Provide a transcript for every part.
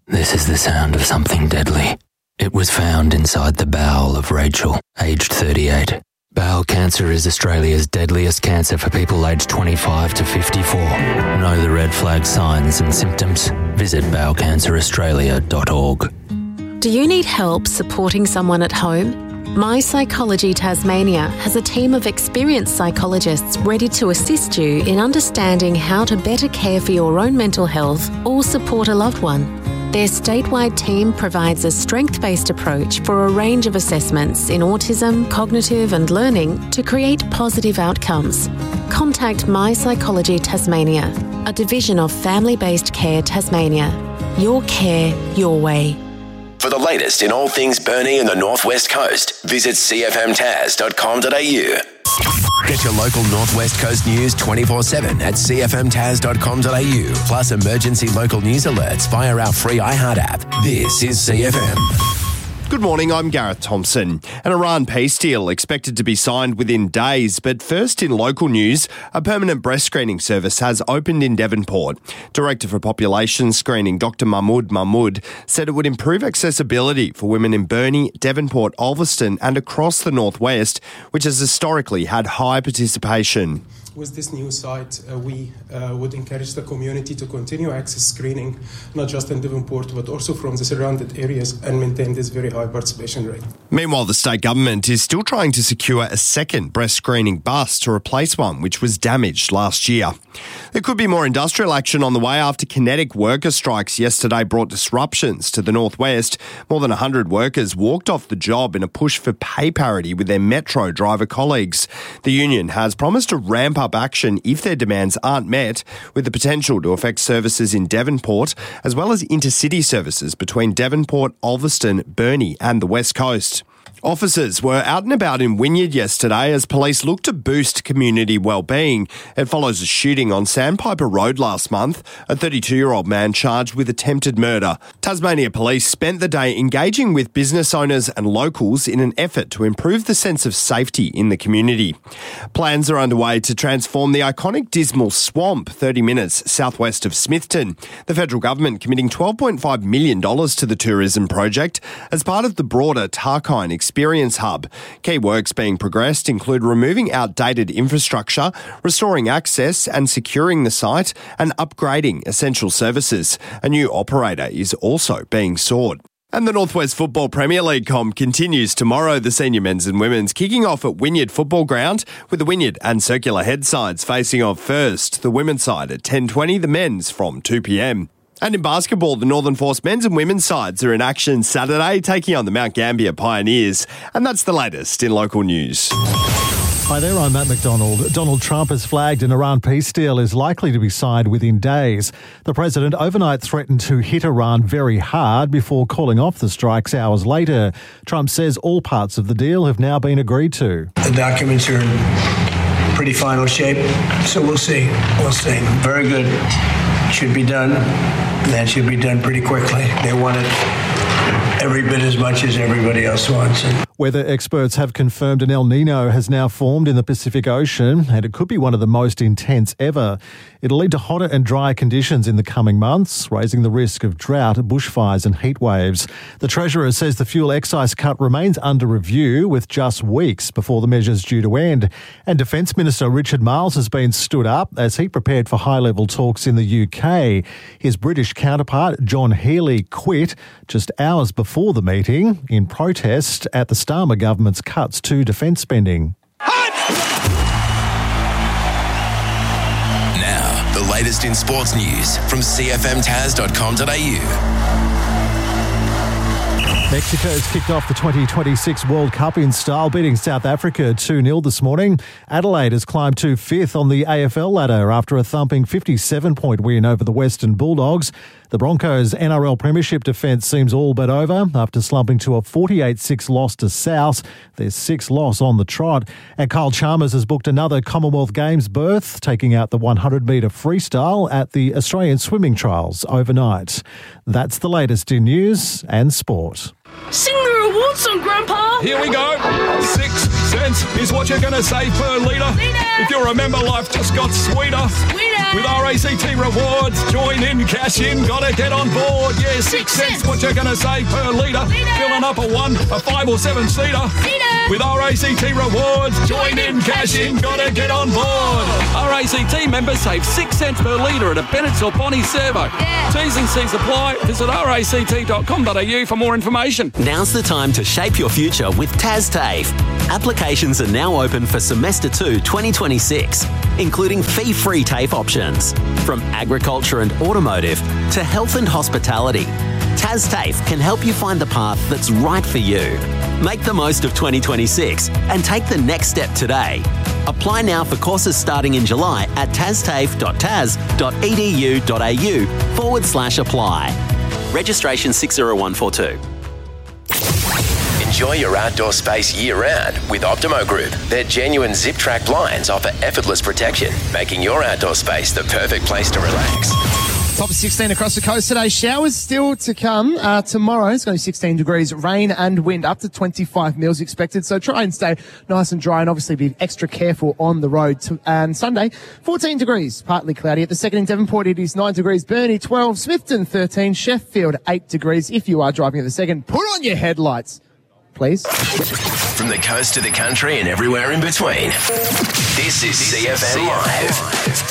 This is the sound of something deadly. It was found inside the bowel of Rachel, aged 38. Bowel cancer is Australia's deadliest cancer for people aged 25 to 54. Know the red flag signs and symptoms? Visit bowelcanceraustralia.org. Do you need help supporting someone at home? My Psychology Tasmania has a team of experienced psychologists ready to assist you in understanding how to better care for your own mental health or support a loved one. Their statewide team provides a strength-based approach for a range of assessments in autism, cognitive and learning to create positive outcomes. Contact My Psychology Tasmania, a division of Family-Based Care Tasmania. Your care, your way. For the latest in all things Burnie and the North West Coast, visit cfmtas.com.au. Get your local North West Coast news 24/7 at cfmtas.com.au. Plus emergency local news alerts via our free iHeart app. This is CFM. Good morning, I'm Gareth Thompson. An Iran peace deal expected to be signed within days, but first in local news, a permanent breast screening service has opened in Devonport. Director for Population Screening, Dr Mahmood said it would improve accessibility for women in Burnie, Devonport, Ulverston and across the northwest, which has historically had high participation. With this new site, we would encourage the community to continue access screening, not just in Devonport, but also from the surrounded areas, and maintain this very high participation rate. Meanwhile, the state government is still trying to secure a second breast screening bus to replace one which was damaged last year. There could be more industrial action on the way after kinetic worker strikes yesterday brought disruptions to the northwest. More than 100 workers walked off the job in a push for pay parity with their Metro driver colleagues. The union has promised to ramp up action if their demands aren't met, with the potential to affect services in Devonport, as well as intercity services between Devonport, Ulverston, Burnie and the West Coast. Officers were out and about in Wynyard yesterday as police look to boost community wellbeing. It follows a shooting on Sandpiper Road last month, a 32-year-old man charged with attempted murder. Tasmania Police spent the day engaging with business owners and locals in an effort to improve the sense of safety in the community. Plans are underway to transform the iconic Dismal Swamp 30 minutes southwest of Smithton. The federal government committing $12.5 million to the tourism project as part of the broader Tarkine Experience Hub. Key works being progressed include removing outdated infrastructure, restoring access and securing the site, and upgrading essential services. A new operator is also being sought. And the Northwest Football Premier League comp continues tomorrow, the senior men's and women's kicking off at Wynyard Football Ground with the Wynyard and Circular Head sides facing off first, the women's side at 10:20, the men's from 2 p.m. And in basketball, the Northern Force men's and women's sides are in action Saturday, taking on the Mount Gambier Pioneers. And that's the latest in local news. Hi there, I'm Matt McDonald. Donald Trump has flagged an Iran peace deal is likely to be signed within days. The president overnight threatened to hit Iran very hard before calling off the strikes hours later. Trump says all parts of the deal have now been agreed to. The documents are in pretty final shape, so we'll see. We'll see. Very good. Should be done. That should be done pretty quickly. They want it every bit as much as everybody else wants it. Weather experts have confirmed an El Nino has now formed in the Pacific Ocean, and it could be one of the most intense ever. It'll lead to hotter and drier conditions in the coming months, raising the risk of drought, bushfires and heat waves. The Treasurer says the fuel excise cut remains under review, with just weeks before the measure's due to end. And Defence Minister Richard Marles has been stood up as he prepared for high-level talks in the UK. His British counterpart, John Healey, quit just hours before the meeting in protest at the Starmer government's cuts to defence spending. Now, the latest in sports news from cfmtas.com.au. Mexico has kicked off the 2026 World Cup in style, beating South Africa 2-0 this morning. Adelaide has climbed to fifth on the AFL ladder after a thumping 57-point win over the Western Bulldogs. The Broncos' NRL Premiership defence seems all but over after slumping to a 48-6 loss to South, their sixth loss on the trot. And Kyle Chalmers has booked another Commonwealth Games berth, taking out the 100-metre freestyle at the Australian Swimming Trials overnight. That's the latest in news and sport. Sing the reward song, Grandpa! Here we go. 6 cents is what you're going to save per litre. If you remember, life just got sweeter. Sweeter! With RACT Rewards, join in, cash in, gotta get on board. Yeah, 6 cents, what you're gonna save per litre. Filling up a 1, a 5 or 7 seater. With RACT Rewards, join in, cash in, gotta get on board. RACT members save 6 cents per litre at a Bennett's or Bonnie servo. T's and C's apply. Visit ract.com.au for more information. Now's the time to shape your future with TasTAFE. Applications are now open for Semester 2 2026, including fee-free TAFE options. From agriculture and automotive to health and hospitality, TasTAFE can help you find the path that's right for you. Make the most of 2026 and take the next step today. Apply now for courses starting in July at tastafe.tas.edu.au/apply. Registration 60142. Enjoy your outdoor space year-round with Optimo Group. Their genuine zip-track blinds offer effortless protection, making your outdoor space the perfect place to relax. Top of 16 across the coast today. Showers still to come. Tomorrow it's going to be 16 degrees, rain and wind, up to 25 mils expected. So try and stay nice and dry and obviously be extra careful on the road. And Sunday, 14 degrees, partly cloudy. At the second in Devonport, it is 9 degrees. Burnie 12, Smithton 13, Sheffield 8 degrees. If you are driving at the second, put on your headlights, please. From the coast to the country and everywhere in between, this is CFM Live.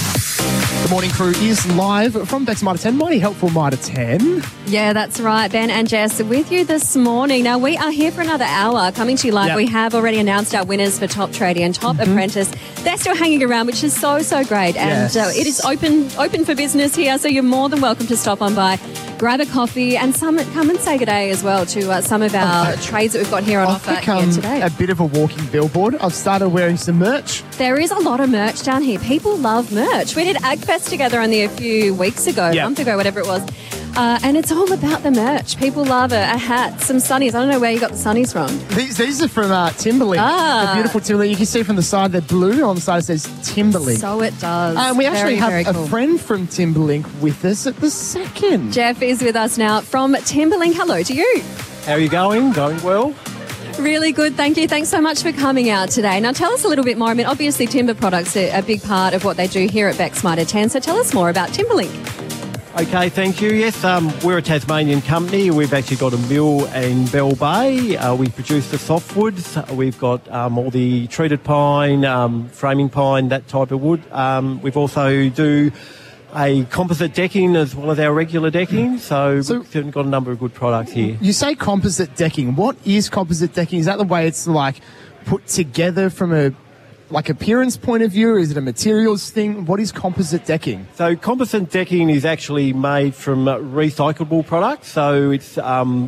The morning crew is live from Beck's Mitre 10. Mighty helpful Mitre 10. Yeah, that's right. Ben and Jess with you this morning. Now, we are here for another hour coming to you live. Yep. We have already announced our winners for Top Tradie and Top Apprentice. They're still hanging around, which is so great. And it is open for business here, so you're more than welcome to stop on by, grab a coffee, and come and say good day as well to some of our trades that we've got here on offer here today. A bit of a walking billboard. I've started wearing some merch. There is a lot of merch down here. People love merch. We did AgFest together only a few weeks ago, a month ago, whatever it was. And it's all about the merch. People love a hat, some sunnies. I don't know where you got the sunnies from. These are from Timberlink. The beautiful Timberlink. You can see from the side they're blue. On the side it says Timberlink. So it does. We actually have a friend from Timberlink with us at the second. Jeff is with us now from Timberlink. Hello to you. How are you going? Going well? Really good, thank you. Thanks so much for coming out today. Now, tell us a little bit more. I mean, obviously, timber products are a big part of what they do here at Beck's Mitre 10. So tell us more about Timberlink. Okay, thank you. Yes, we're a Tasmanian company. We've actually got a mill in Bell Bay. We produce the softwoods. We've got all the treated pine, framing pine, that type of wood. We've also do a composite decking as well as our regular decking. So we've certainly got a number of good products here. You say composite decking. What is composite decking? Is that the way it's like put together from a appearance point of view, or is it a materials thing? What is composite decking? So composite decking is actually made from recyclable products. So it's 50%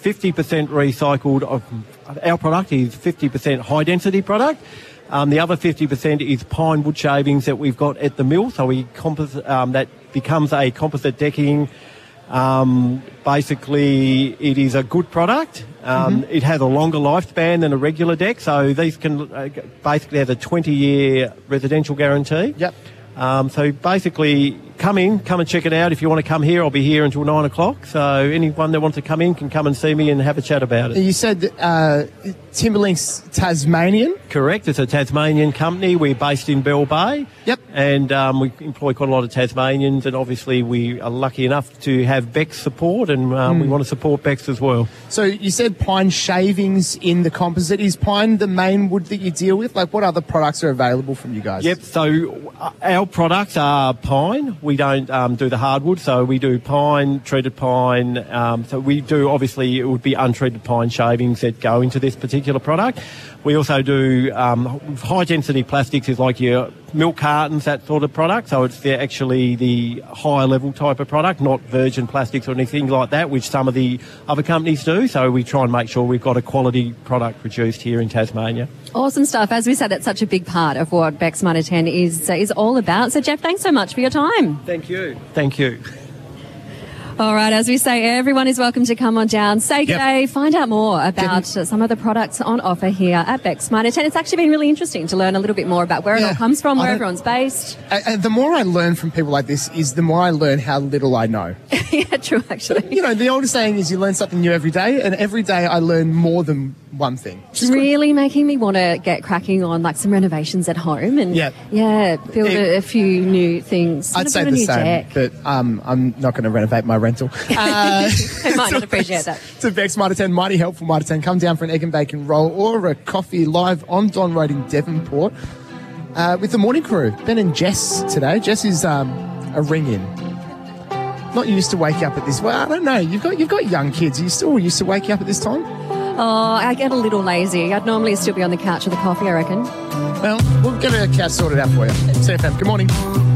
recycled. Our product is 50% high density product. The other 50% is pine wood shavings that we've got at the mill. So that becomes a composite decking. Basically, it is a good product. It has a longer lifespan than a regular deck. So these can basically have a 20-year residential guarantee. Yep. So basically, come and check it out. If you want to come here, I'll be here until 9 o'clock. So anyone that wants to come in can come and see me and have a chat about it. You said Timberlink's Tasmanian? Correct. It's a Tasmanian company. We're based in Bell Bay. Yep. And we employ quite a lot of Tasmanians, and obviously we are lucky enough to have Beck's support, and we want to support Beck's as well. So you said pine shavings in the composite. Is pine the main wood that you deal with? Like, what other products are available from you guys? Yep. So our products are pine. We don't do the hardwood, so we do pine, treated pine. So we do, obviously, it would be untreated pine shavings that go into this particular product. We also do high-density plastics, is like your milk cartons, that sort of product. So it's actually the higher-level type of product, not virgin plastics or anything like that, which some of the other companies do. So we try and make sure we've got a quality product produced here in Tasmania. Awesome stuff. As we said, that's such a big part of what Beck's Mitre 10 is all about. So, Jeff, thanks so much for your time. Thank you. Thank you. All right, as we say, everyone is welcome to come on down, say good day, find out more about some of the products on offer here at Beck's Mitre 10. It's actually been really interesting to learn a little bit more about where it all comes from, where everyone's based. And the more I learn from people like this is the more I learn how little I know. Yeah, true, actually. You know, the old saying is you learn something new every day, and every day I learn more than one thing. It's really making me want to get cracking on like some renovations at home and build a few new things. I'd say the same, but I'm not going to renovate my rental. I might not appreciate that. To Bex Mitre 10, mighty helpful Mitre 10. Come down for an egg and bacon roll or a coffee live on Don Road in Devonport with the morning crew. Ben and Jess today. Jess is a ring-in. Not used to wake up at this. Well, I don't know. You've got young kids. Are you still used to waking up at this time? Oh, I get a little lazy. I'd normally still be on the couch with a coffee, I reckon. Well, we'll get a couch sorted out for you. CFM, good morning.